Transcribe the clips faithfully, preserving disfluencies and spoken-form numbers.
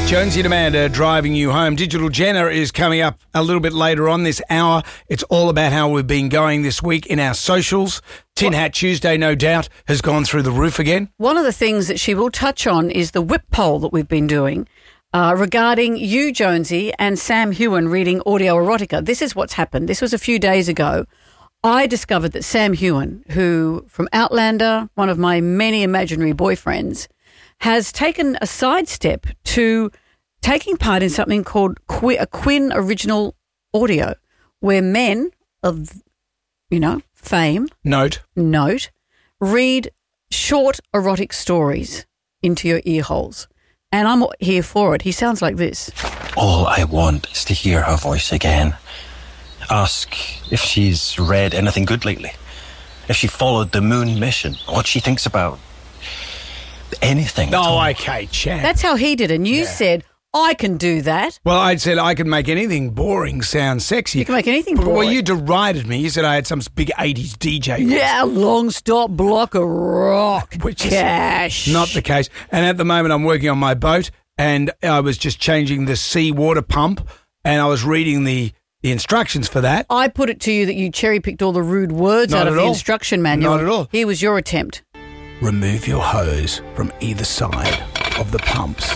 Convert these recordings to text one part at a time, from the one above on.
Jonesy and Amanda driving you home. Digital Jenna is coming up a little bit later on this hour. It's all about how we've been going this week in our socials. Tin Hat Tuesday, no doubt, has gone through the roof again. One of the things that she will touch on is the whip poll that we've been doing uh, regarding you, Jonesy, and Sam Heughan reading audio erotica. This is what's happened. This was a few days ago. I discovered that Sam Heughan, who from Outlander, one of my many imaginary boyfriends, has taken a sidestep to taking part in something called Qu- a Quinn Original Audio, where men of, you know, fame, Note. note, read short erotic stories into your ear holes. And I'm here for it. He sounds like this. All I want is to hear her voice again. Ask if she's read anything good lately. If she followed the moon mission. What she thinks about anything. Oh, okay, Chad. That's how he did it. And you Yeah. said, I can do that. Well, I said I can make anything boring sound sexy. You can make anything Well, boring. you derided me. You said I had some big eighties D J. Yeah, long stop block of rock. Which is Cash. not the case. And at the moment, I'm working on my boat, and I was just changing the sea water pump, and I was reading the, the instructions for that. I put it to you that you cherry-picked all the rude words Not out of at the all. instruction manual. Not at all. Here was your attempt. Remove your hose from either side of the pumps.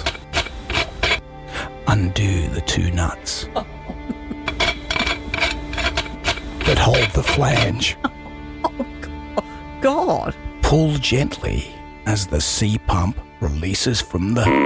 Undo the two nuts that hold the flange. God. Pull gently as the sea pump releases from the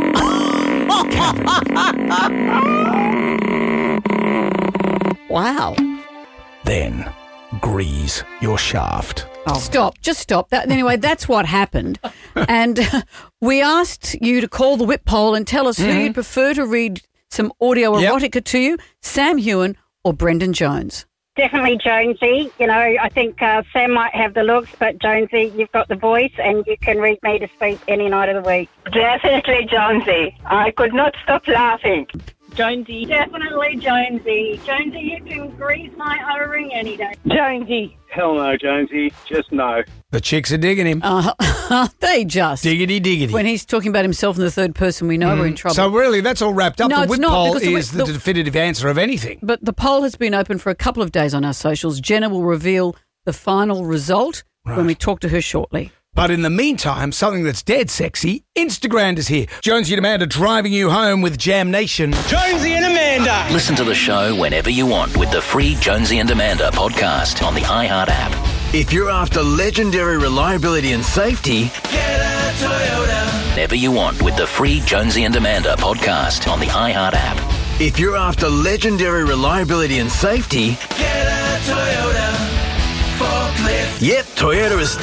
Wow. Then grease your shaft. Stop. Just stop. That Anyway, that's what happened. And uh, we asked you to call the whip poll and tell us who you'd prefer to read some audio Yep. erotica to you, Sam Heughan or Brendan Jones. Definitely Jonesy. You know, I think uh, Sam might have the looks, but Jonesy, you've got the voice and you can read me to sleep any night of the week. Definitely Jonesy. I could not stop laughing. Jonesy. Definitely Jonesy. Jonesy, you can grease my O-ring any day. Jonesy. Hell no, Jonesy. Just no. The chicks are digging him. Uh, they just. Diggity, diggity. When he's talking about himself in the third person, we know we're in trouble. So really, that's all wrapped up. No, the it's whip not, poll because the whip- is the, the- definitive answer of anything. But the poll has been open for a couple of days on our socials. Jenna will reveal the final result when Right. we talk to her shortly. But in the meantime, something that's dead sexy, Instagram is here. Jonesy and Amanda driving you home with Jam Nation. Jonesy and Amanda. Listen to the show whenever you want with the free Jonesy and Amanda podcast on the iHeart app. If you're after legendary reliability and safety, get a Toyota. Whenever you want with the free Jonesy and Amanda podcast on the iHeart app. If you're after legendary reliability and safety, get a Toyota. Forklift. Yep, Toyota is